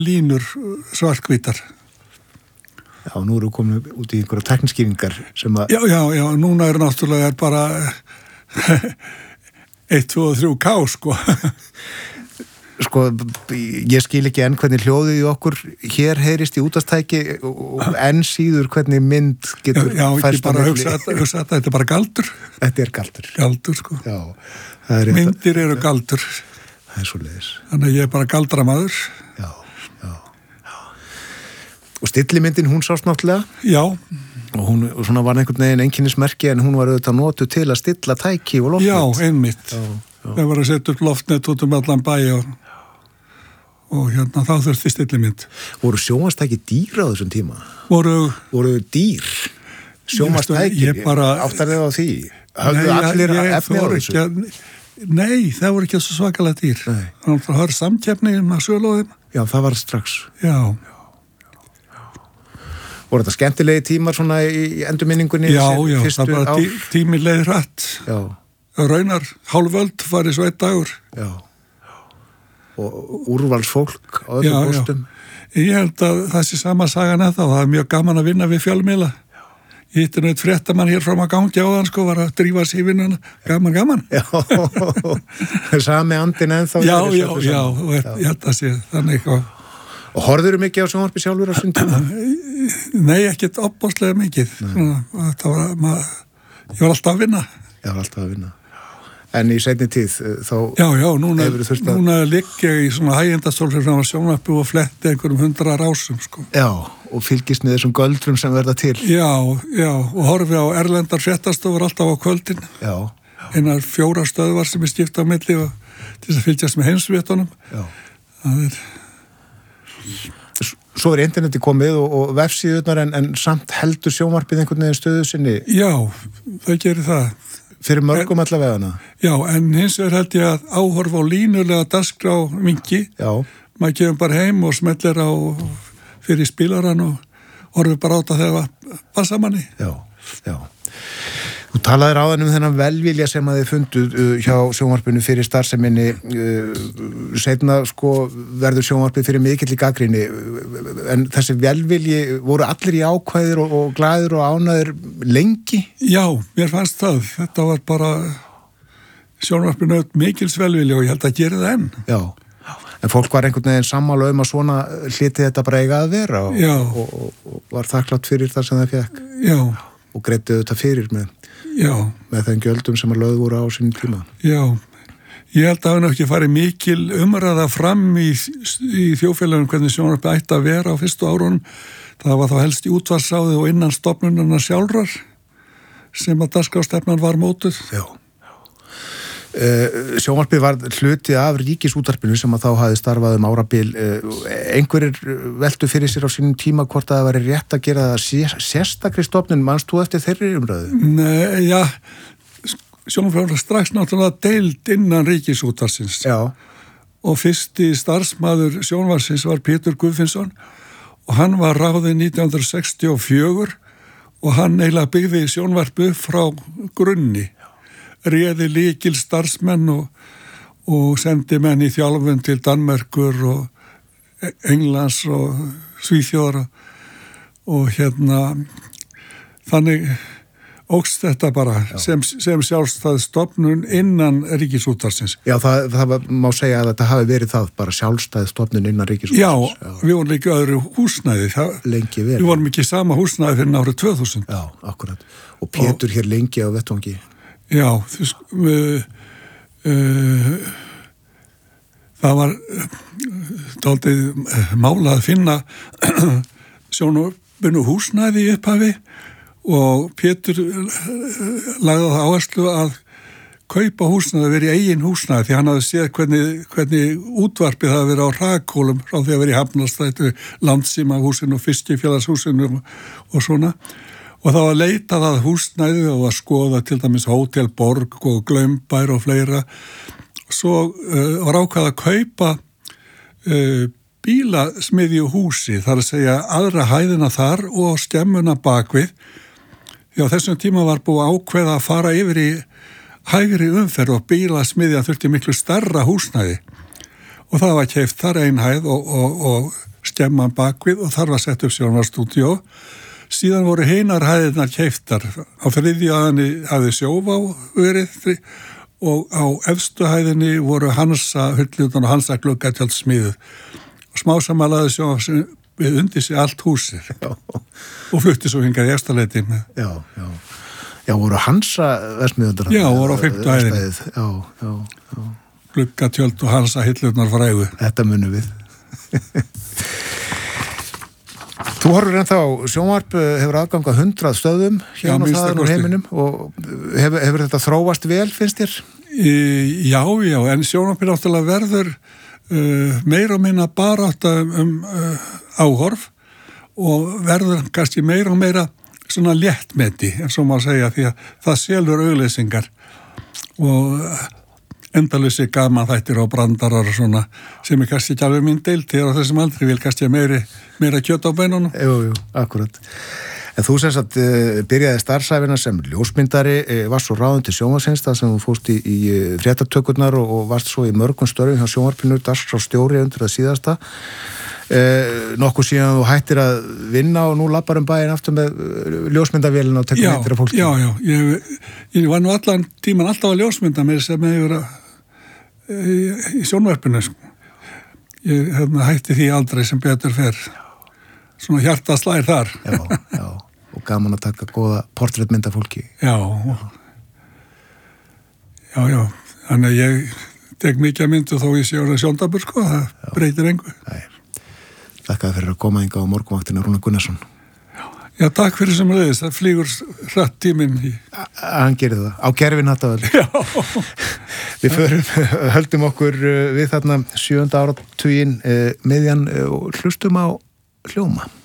línur svarthvítar. Já, nú eru komin út í einhverja tekniskýringar sem að... Já, núna náttúrulega bara 1, 2 og 3K, sko. Sko, ég skil ekki enn hvernig hljóðið í okkur hér heyrist í útvarpstæki og enn síður hvernig mynd getur Já, ekki bara hugsa þetta er bara galdur. Þetta er galdur. Galdur, sko. Já, það er myndir eru galdur. Það er svoleiðis. Þannig að ég er bara galdramaður. Já. Og stillimyndin, hún sást náttúrulega? Já. Og hún svona var einhvern veginn einkennismerki en hún var auðvitað notuð til að stilla tæki og loftnet. Já, einmitt. Það var að setja upp loftnet út allan bæ og hérna þá þurfti stillimynd. Voru sjónvarpstæki dýr á þessum tíma? Voru dýr? Sjónvarpstæki? Áttar þið á því? Höfðu allir efni á þessu? Nei, það voru ekki svo svakalega dýr. Það var samkeppni með sölóðum. Já, það var strax. Já. Voru þetta skemmtilegi tímar svona í endurminningunni? Já, það bara tími leið hratt. Já. Raunar, hálföld farið svo 1 dagur. Já. Og úrvalsfólk á öllum postum. Ég held að það sé sama sagan eða það er mjög gaman að vinna við fjölmiðla. Ég hitti neitt fréttamann hér fram að gangi á hann, sko, var að drífa sig í vinnuna. Gaman. Já, sami andin ennþá. Já, og ég held að sé þannig eitthvað. Og horfðurðu mikið á sjónvarpi sjálfur á þessum tíma? Nei, ekkert opbáslega mikið. Ég var alltaf að vinna. En í seinni tíð þá... Já, núna ligg ég í svona hægjendastól fyrir frá sjónvarpi og fletti einhverjum 100 rásum, sko. Já, og fylgist með þessum göldrum sem verða til. Já, og horfi á erlendar fréttastofur alltaf á kvöldin. Já. Einar 4 stöðvar sem er skipt á milli og til þess að fylgjast með heimsvétunum. Já. Það er... Svo er interneti komið og vefsíðurnar en samt heldur sjónvarpið einhvern veginn stöðu sinni? Já, það gerir það. Fyrir mörgum allavegana? Já, en hins vegar held ég að áhorfa á línulega dagskrá mingi. Já. Maður kemur bara heim og smellir á fyrir spilaran og horfir bara á það þegar passa manni. Já. Þú talaðir áðan þennan velvilja sem að þið funduð hjá sjónvarpinu fyrir starfseminni, seinna sko verður sjónvarpið fyrir mikill í gagnrýni, en þessi velvilji voru allir í ákvæðir og glæður og ánæður lengi? Já, mér fannst það. Þetta var bara sjónvarpinu mikils velvilja og ég held að gera það enn. Já, en fólk var einhvern veginn sammála að svona hlyti þetta bara eiga að vera og var þakklátt fyrir það sem það fekk. Já. Og greiddi þetta fyrir með þeim gjöldum sem að lögð voru á sínum tíma. Já, ég held að það ekki farið mikil umræða fram í þjóðfélagum hvernig sjónvarpið ætti að vera á fyrstu árunum. Það var þá helst í útvarpsráði og innan stofnunarna sjálfrar sem að dagskrárstefnan var mótuð. Já. Sjónvarpið var hluti af ríkisútvarpinu sem að þá hafi starfað árabil. Einhverjir veltu fyrir sér á sínum tíma hvort að það væri rétt að gera það sérstakri stofnun. Manst þú eftir þeirri umræðu? Nei, já, sjónvarpið var strax náttúrulega deild innan ríkisútvarpsins. Já. Og fyrsti starfsmaður sjónvarpsins var Pétur Guðfinnsson og hann var ráðinn 1964 og hann eiginlega byggði sjónvarpið frá grunni. Réði lykil starfsmenn og sendi menn í þjálfun til Danmerkur og Englands og Svíþjóðar og þannig ógst þetta bara sem sjálfstæð stofnun innan ríkisútvarpsins. Já, það má segja að þetta hafi verið það, bara sjálfstæð stofnun innan ríkisútvarpsins. Já, við vorum líka öðru húsnæði. Lengi verið. Við vorum ekki sama húsnæði fyrir árið 2000. Já, akkurat. Og Pétur hér lengi á vettvangi. Já, það var dálítið mála að finna sjónvarpinu húsnæði í upphafi og Pétur lagði það áherslu að kaupa húsnæði, að vera í eigin húsnæði því hann hafði séð hvernig útvarpið hafi verið á hrakhólum frá því að vera í Hafnarstræti, Landssímahúsinu og Fiskifélagshúsinu og svona. Og það var leitað að húsnæði og að skoða til dæmis Hótel Borg og Glaumbær og fleira. Svo var ákvað að kaupa bílasmiðjuhúsi, þar að segja aðra hæðina þar og skemmuna bakvið. Já, þessum tíma var búið ákveða að fara yfir í hægri umferð og bílasmiðjan þurfti miklu stærra húsnæði. Og það var keypt þar ein hæð og skemman bakvið og þar var sett upp sjónvarstúdíó. Síðan voru hinar hæðirnar keyptar. Á þriðju hæðinni hafði Sjóvá verið og á efstu hæðinni voru Hansa hurðlutan og Hansa gluggatjöld smíðuð. Smásama laði sjónvarsin við undir sig allt húsið og flutti svo hingað í efstaleiti. Já, voru Hansa versmiðundar? Já, voru á 5. hæðinni. Já. Gluggatjöld og Hansa hillurnar frægu. Þetta munum við. Þú horfir ennþá sjónvarp, hefur aðgang að 100 stöðum hérna og þaðan úr heiminum og hefur þetta þróast vel, finnst þér? Já, en sjónvarp náttúrulega verður meira og minna barátta áhorf og verður kannski meira og meira svona léttmeti, eins og maður segja, því að það selur auglýsingar og endalösi gaman þættir og brandarar og svona sem kannski ekki alveg mín deild þegar á þessum aldri vil kannski meira kjöt á beinunum. Jú, akkurat. En þú sem sagt byrjaði starfsæfina sem ljósmyndari, varst svo ráðin til sjónvarpsins þar sem þú fórst í fréttatökurnar og varst svo í mörgum störfum hjá sjónvarpinu, dagskrárstjóri undir það síðasta. Nokkuð síðan þú hættir að vinna og nú lappar bæinn aftur með ljósmyndavélina og tekur myndir af fólki. Já, ég var nú allan tíman alltaf að ljósmynda mér sem hefur í sjónvarpinu. Ég hætti því aldrei sem betur fer. Svona hjarta slær þar. Já, og gaman að taka góða portréttmynd af fólki. Já, þannig að ég tek mikið að myndu þó ég sé orðið sjóndabur, sko, það breytir engu. Þakkaði fyrir að koma hingað á morgunvaktina, Rúnar Gunnarsson. Já, takk fyrir sem leiðist, það flýgur hratt tíminn í... Hann gerir það, á gerfinhattavel. Já. Við höldum okkur við þarna 7. áratuginn miðjan og hlustum á hljóma.